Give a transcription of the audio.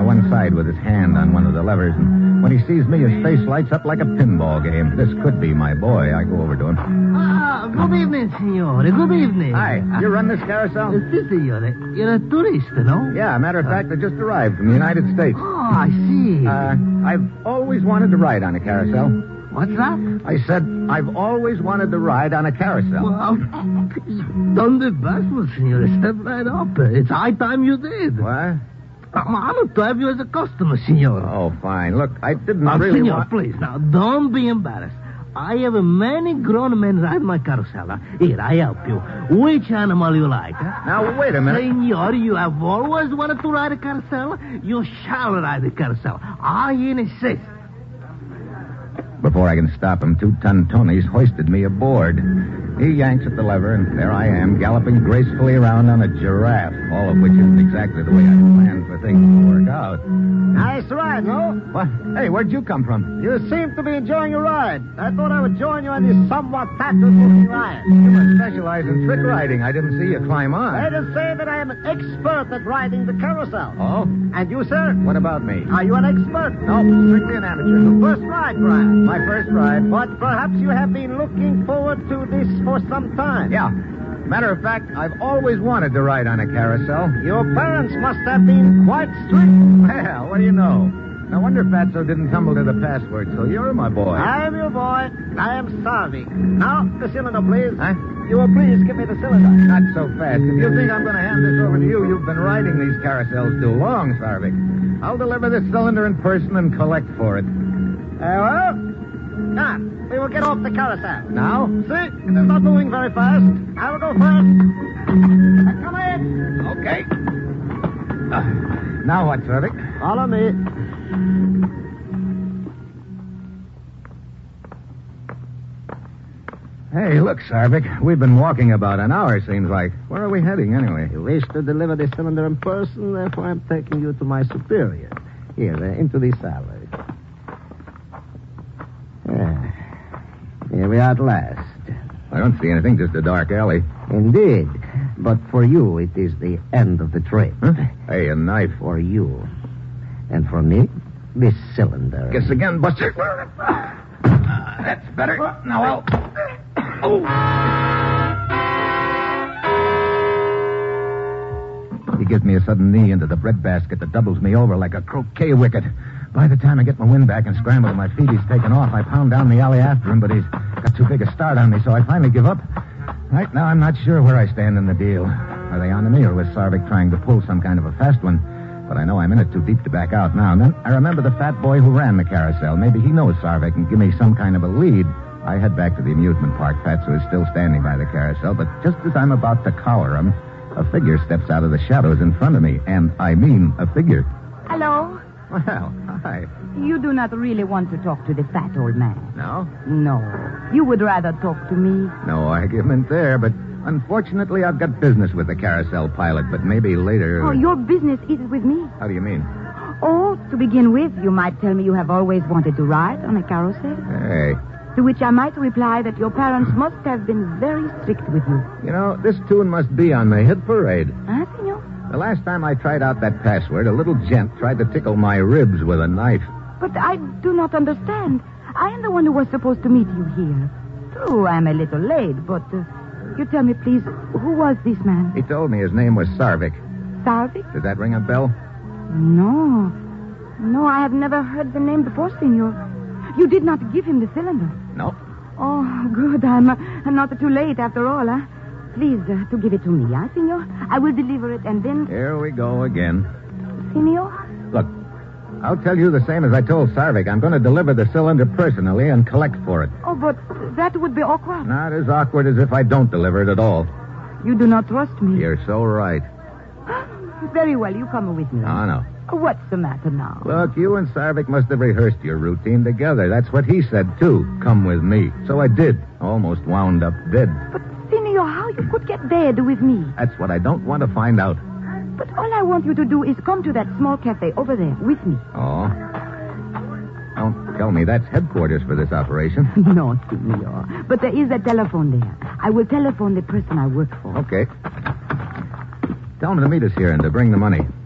one side with his hand on one of the levers, and when he sees me, his face lights up like a pinball game. This could be my boy. I go over to him. Good evening, signore. Good evening. Hi. You run this carousel? Si, signore. You're a tourist, no? Yeah, matter of fact, I just arrived from the United States. Oh, I see. I've always wanted to ride on a carousel. What's that? I said I've always wanted to ride on a carousel. Well, donde vas, signore? Step right up. It's high time you did. What? I'm honored to have you as a customer, signore. Oh, fine. Look, I didn't Now, really signore, want... please, now, don't be embarrassed. I have many grown men ride my carousel. Here, I help you. Which animal you like? Now, wait a minute. Senor, you have always wanted to ride a carousel. You shall ride a carousel. I insist. Before I can stop him, 2-ton Tony's hoisted me aboard. He yanks at the lever, and there I am, galloping gracefully around on a giraffe, all of which isn't exactly the way I planned for things to work out. Nice ride, no? What? Hey, where'd you come from? You seem to be enjoying your ride. I thought I would join you on this somewhat fatuous-looking ride. You must specialize in trick riding. I didn't see you climb on. Let us say that I am an expert at riding the carousel. Oh? And you, sir? What about me? Are you an expert? No, strictly an amateur. First ride, Brian. My first ride. But perhaps you have been looking forward to this for some time. Yeah. Matter of fact, I've always wanted to ride on a carousel. Your parents must have been quite strict. Well, what do you know? No wonder Fatso didn't tumble to the password, so you're my boy. I am your boy. I am Sarvik. Now, the cylinder, please. Huh? You will please give me the cylinder. Not so fast. If you think I'm going to hand this over to you, you've been riding these carousels too long, Sarvik. I'll deliver this cylinder in person and collect for it. Well, now, we will get off the carousel. Now? See, it is not moving very fast. I will go first. Come in. Okay. Now what, Sarvik? Follow me. Hey, look, Sarvik. We've been walking about an hour, seems like. Where are we heading, anyway? You wish to deliver the cylinder in person, therefore I'm taking you to my superior. Here, into the salad. Here we are at last. I don't see anything, just a dark alley. Indeed. But for you, it is the end of the trip. Huh? Hey, a knife. For you. And for me, this cylinder. Guess again, Buster. That's better. Now I'll... Oh. He gives me a sudden knee into the breadbasket that doubles me over like a croquet wicket. By the time I get my wind back and scramble to my feet, he's taken off. I pound down the alley after him, but he's got too big a start on me, so I finally give up. Right now, I'm not sure where I stand in the deal. Are they on to me, or was Sarvik trying to pull some kind of a fast one? But I know I'm in it too deep to back out now. And then I remember the fat boy who ran the carousel. Maybe he knows Sarvik and give me some kind of a lead. I head back to the amusement park. Fatso is still standing by the carousel, but just as I'm about to collar him, a figure steps out of the shadows in front of me. And I mean a figure. Hello? Well, hi. You do not really want to talk to the fat old man. No? No. You would rather talk to me. No argument there, but unfortunately I've got business with the carousel pilot, but maybe later... Oh, your business is with me. How do you mean? Oh, to begin with, you might tell me you have always wanted to ride on a carousel. Hey, To which I might reply that your parents must have been very strict with you. you know, this tune must be on the hit parade. Huh, senor? The last time I tried out that password, a little gent tried to tickle my ribs with a knife. But I do not understand. I am the one who was supposed to meet you here. True, I am a little late, but you tell me, please, who was this man? He told me his name was Sarvik. Sarvik? Does that ring a bell? No. No, I have never heard the name before, senor. You did not give him the cylinder. No. Oh, good. I'm not too late after all, huh? Please, to give it to me, huh, senor? I will deliver it and then... Here we go again. Senor? Look, I'll tell you the same as I told Sarvik. I'm going to deliver the cylinder personally and collect for it. Oh, but that would be awkward. Not as awkward as if I don't deliver it at all. You do not trust me. You're so right. Very well, you come with me. Oh, no. What's the matter now? Look, you and Sarvik must have rehearsed your routine together. That's what he said, too. Come with me. So I did. Almost wound up dead. But, senor, how you could get dead with me? That's what I don't want to find out. But all I want you to do is come to that small cafe over there with me. Oh? Don't tell me that's headquarters for this operation. No, senor. But there is a telephone there. I will telephone the person I work for. Okay. Tell him to meet us here and to bring the money.